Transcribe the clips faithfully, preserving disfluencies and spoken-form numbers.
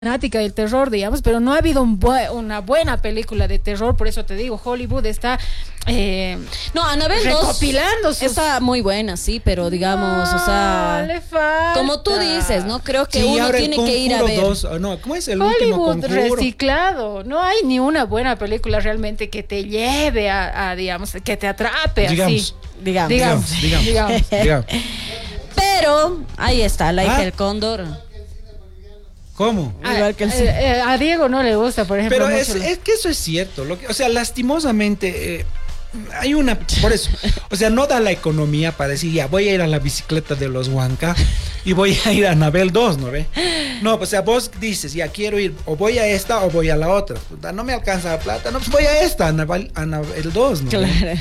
fanática del terror, digamos, pero no ha habido un bu una buena película de terror, por eso te digo, Hollywood está eh, no, Annabelle recopilando dos sus... está muy buena, sí, pero digamos, no, o sea, le falta. como tú dices, ¿no? Creo que sí, uno tiene que ir a ver. dos, no, ¿cómo es el Hollywood último conjuro? reciclado, no hay ni una buena película realmente que te lleve a, a digamos, que te atrape Digamos, así. Digamos, Digamos, digamos, digamos. digamos. Pero ahí está, la hija ¿Ah? del cóndor. ¿Cómo? A, Igual que el eh, cine. eh, a Diego no le gusta, por ejemplo. Pero mucho es, lo- es que eso es cierto. Lo que, o sea, lastimosamente, eh, hay una. Por eso. O sea, no da la economía para decir, ya voy a ir a la bicicleta de los Huanca y voy a ir a Anabel dos, ¿no ve? No, o sea, vos dices, ya quiero ir, o voy a esta o voy a la otra. Puta, no me alcanza la plata, no, pues voy a esta, Anabel, Anabel dos, ¿no ve? Claro.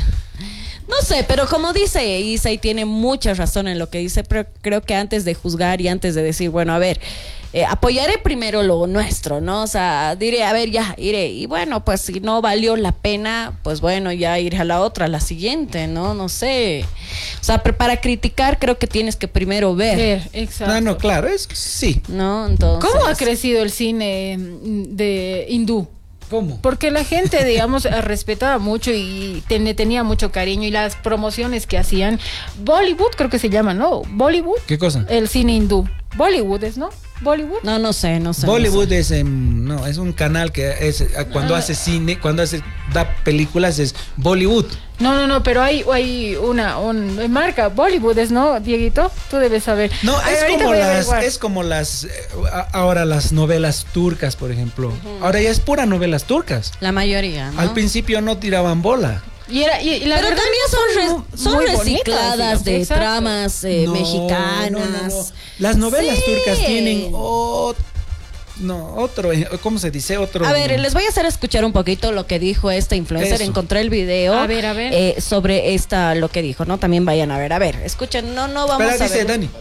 No sé, pero como dice Isa y tiene mucha razón en lo que dice, pero creo que antes de juzgar y antes de decir, bueno, a ver, eh, apoyaré primero lo nuestro, ¿no? O sea, diré, a ver, ya, iré. Y bueno, pues si no valió la pena, pues bueno, ya iré a la otra, a la siguiente, ¿no? No sé. O sea, pero para criticar creo que tienes que primero ver, Ver, exacto. No, no, claro, es sí. ¿no? Entonces, ¿Cómo ha crecido el cine mm, de hindú? ¿Cómo? Porque la gente, digamos, eh, respetaba mucho y ten- tenía mucho cariño, y las promociones que hacían, Bollywood creo que se llama, ¿no? Bollywood, ¿Qué cosa? el cine hindú. Bollywood es, ¿no? Bollywood. no, no sé, no sé. Bollywood no sé. es em, no, es un canal que es eh, cuando Ah. hace cine, cuando hace da películas es Bollywood. No, no, no, pero hay, hay una, un, marca, Bollywood es, ¿no, Dieguito? Tú debes saber. No, A ver, es ahorita como voy a las averiguar. es como las eh, a- ahora las novelas turcas, por ejemplo. Ahora ya es pura novelas turcas. La mayoría, ¿no? Al principio no tiraban bola. Y, era, y, y la Pero verdad también no son, re- mu- son muy bonitas, recicladas digamos, de exacto. tramas eh, No, mexicanas. no, no, no. Las novelas Sí. turcas tienen o- no, otro, eh, ¿cómo se dice? Otro. A ver, les voy a hacer escuchar un poquito lo que dijo esta influencer. Eso. Encontré el video A ver, a ver. eh, sobre esta, lo que dijo, ¿no? También vayan a ver. A ver, escuchen, no, no vamos Espera, a dice ver. Dani.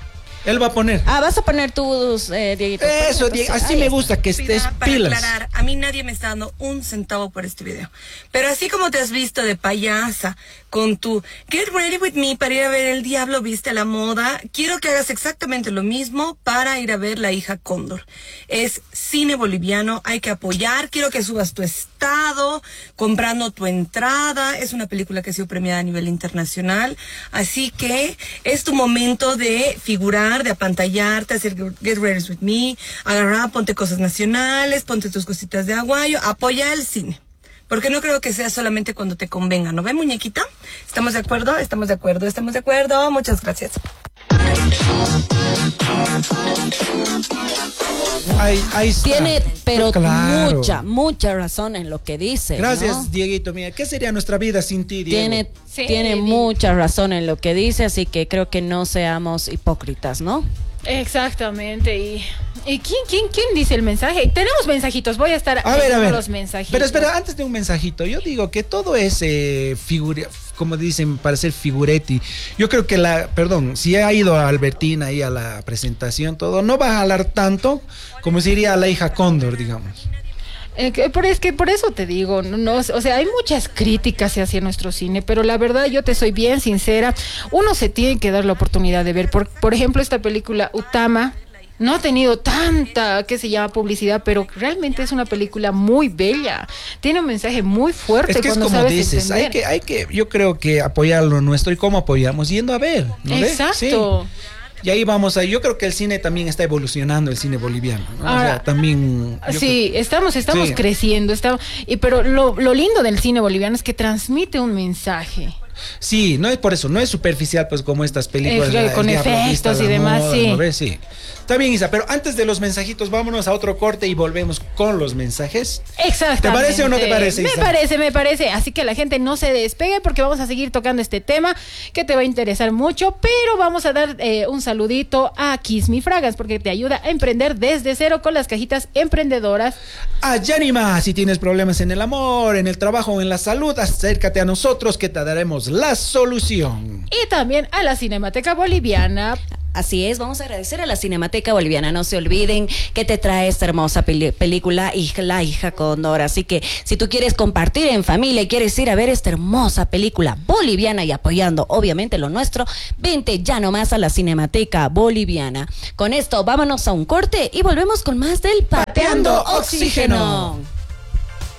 Él va a poner. Ah, vas a poner tus, eh, Dieguito. Eso, Pues, Diego, ahí así me está. gusta que estés Para pilas. aclarar, a mí nadie me está dando un centavo por este video. Pero así como te has visto de payasa con tu Get Ready With Me para ir a ver El Diablo Viste a la Moda, quiero que hagas exactamente lo mismo para ir a ver La Hija Cóndor. Es cine boliviano, hay que apoyar, quiero que subas tu estado, comprando tu entrada, es una película que ha sido premiada a nivel internacional, así que es tu momento de figurar, de apantallarte, hacer Get Ready With Me, agarrar, ponte cosas nacionales, ponte tus cositas de aguayo, apoya el cine. Porque no creo que sea solamente cuando te convenga, ¿no ve, muñequita? ¿Estamos de acuerdo? ¿Estamos de acuerdo? ¿Estamos de acuerdo? Muchas gracias. Ahí, ahí está. Tiene, pero Claro. mucha, mucha razón en lo que dice. Gracias, ¿no? Dieguito. Mira, ¿qué sería nuestra vida sin ti, Diego? Tiene, Sí, tiene Diego. mucha razón en lo que dice, así que creo que no seamos hipócritas, ¿no? Exactamente. ¿Y, y quién, quién, quién dice el mensaje? Tenemos mensajitos, voy a estar A ver, a leyendo ver. los mensajitos. Pero espera, antes de un mensajito, yo digo que todo ese figura, como dicen, para ser figuretti. Yo creo que la, perdón, si ha ido a Albertina ahí a la presentación, todo, no va a jalar tanto como si iría a La Hija Cóndor, digamos. Eh, que- pero es que por eso te digo, no, no, o sea, hay muchas críticas hacia nuestro cine, pero la verdad yo te soy bien sincera, uno se tiene que dar la oportunidad de ver, por, por ejemplo, esta película Utama no ha tenido tanta, que se llama publicidad, pero realmente es una película muy bella, tiene un mensaje muy fuerte. Es que es cuando como sabes dices, hay entender. que, hay que, yo creo que apoyar lo nuestro. ¿Y cómo apoyamos? Yendo a ver, ¿no ves? Exacto. Sí. Y ahí vamos a, yo creo que el cine también está evolucionando, el cine boliviano, ¿no? O Ahora, sea, también. yo Sí, estamos, estamos Sí. creciendo, estamos, y pero lo, lo lindo del cine boliviano es que transmite un mensaje. Sí, no es por eso, no es superficial pues como estas películas. Eh, la- con el Diablo efectos Viste a la y demás, Moda, sí. ¿no ves? Sí. Está bien, Isa, pero antes de los mensajitos, vámonos a otro corte y volvemos con los mensajes. Exactamente. ¿Te parece o no te parece, Me Isa? parece, me parece. Así que la gente no se despegue porque vamos a seguir tocando este tema que te va a interesar mucho, pero vamos a dar eh, un saludito a Kiss Me Fragas porque te ayuda a emprender desde cero con las cajitas emprendedoras. A Yanima, si tienes problemas en el amor, en el trabajo o en la salud, acércate a nosotros que te daremos la solución. Y también a la Cinemateca Boliviana. Así es, vamos a agradecer a la Cinemateca Boliviana. No se olviden que te trae esta hermosa peli- película Hija- La hija cóndor. Así que si tú quieres compartir en familia y quieres ir a ver esta hermosa película boliviana y apoyando obviamente lo nuestro, vente ya nomás a la Cinemateca Boliviana. Con esto vámonos a un corte y volvemos con más del Pateando Oxígeno.